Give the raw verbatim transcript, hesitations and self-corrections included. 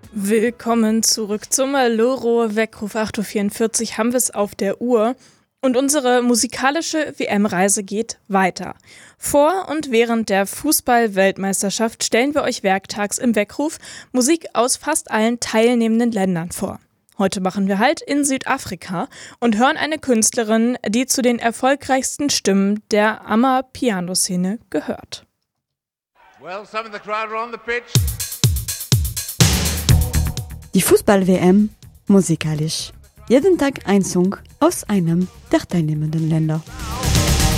Willkommen zurück zum Loro Weckruf acht Uhr vierundvierzig haben wir es auf der Uhr und unsere musikalische W M-Reise geht weiter. Vor und während der Fußball-Weltmeisterschaft stellen wir euch werktags im Weckruf Musik aus fast allen teilnehmenden Ländern vor. Heute machen wir Halt in Südafrika und hören eine Künstlerin, die zu den erfolgreichsten Stimmen der Amapiano-Szene gehört. Well, some of the crowd are on the pitch. Die Fußball-W M musikalisch. Jeden Tag ein Song aus einem der teilnehmenden Länder.